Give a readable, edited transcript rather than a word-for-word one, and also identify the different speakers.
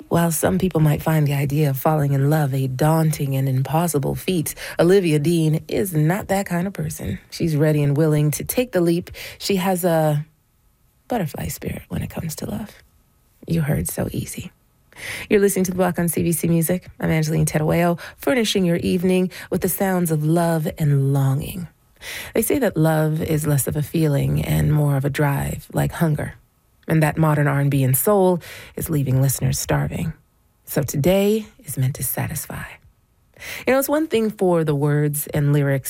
Speaker 1: While some people might find the idea of falling in love a daunting and impossible feat, Olivia Dean is not that kind of person. She's ready and willing to take the leap. She has a butterfly spirit when it comes to love. You heard So Easy. You're listening to The Block on CBC Music. I'm Angeline Terueo, furnishing your evening with the sounds of love and longing. They say that love is less of a feeling and more of a drive, like hunger, and that modern R&B and soul is leaving listeners starving. So today is meant to satisfy. You know, it's one thing for the words and lyrics